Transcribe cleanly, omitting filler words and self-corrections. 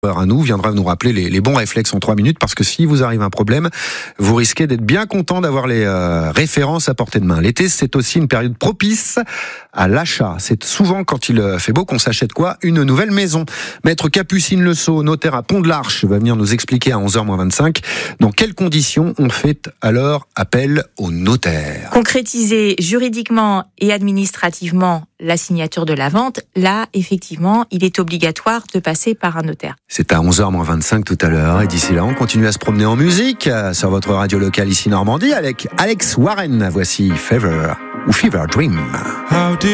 à nous viendra nous rappeler les bons réflexes en 3 minutes, parce que si vous arrive un problème, vous risquez d'être bien content d'avoir les références à portée de main. L'été, c'est aussi une période propice à l'achat. C'est souvent quand il fait beau qu'on s'achète quoi ? Une nouvelle maison. Maître Capucine Le Sceau, notaire à Pont-de-l'Arche, va venir nous expliquer à 11h-25 dans quelles conditions on fait alors appel au notaire. Concrétiser juridiquement et administrativement la signature de la vente, là, effectivement, il est obligatoire de passer par un notaire. C'est à 11h-25 tout à l'heure, et d'ici là, on continue à se promener en musique sur votre radio locale ici Normandie avec Alex Warren. Voici Fever ou Fever Dream.